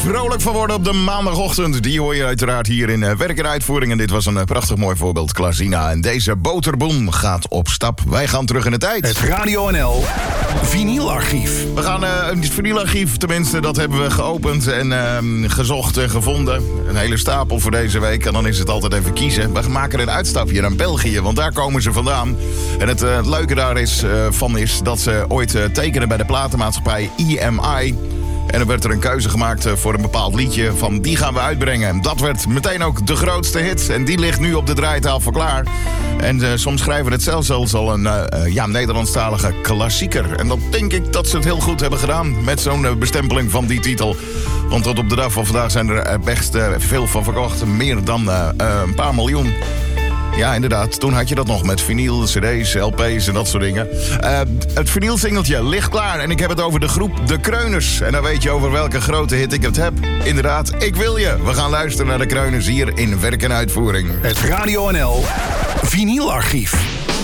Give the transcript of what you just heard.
Vrolijk van worden op de maandagochtend. Die hoor je uiteraard hier in Werk en Uitvoering. En dit was een prachtig mooi voorbeeld, Klazina. En deze boterboom gaat op stap. Wij gaan terug in de tijd. Het Radio NL Vinylarchief. We gaan het vinylarchief, tenminste, dat hebben we geopend en gezocht en gevonden. Een hele stapel voor deze week. En dan is het altijd even kiezen. We maken een uitstapje naar België, want daar komen ze vandaan. En het leuke daar is dat ze ooit tekenen bij de platenmaatschappij EMI. En er werd er een keuze gemaakt voor een bepaald liedje van die gaan we uitbrengen. Dat werd meteen ook de grootste hit en die ligt nu op de draaitafel klaar. En soms schrijven we het zelfs al een Nederlandstalige klassieker. En dan denk ik dat ze het heel goed hebben gedaan met zo'n bestempeling van die titel. Want tot op de dag van vandaag zijn er best veel van verkocht. Meer dan een paar miljoen. Ja, inderdaad. Toen had je dat nog met vinyl, cd's, lp's en dat soort dingen. Het vinylsingeltje ligt klaar. En ik heb het over de groep De Kreuners. En dan weet je over welke grote hit ik het heb. Inderdaad, Ik Wil Je. We gaan luisteren naar De Kreuners hier in Werk en Uitvoering. Het Radio NL Vinylarchief.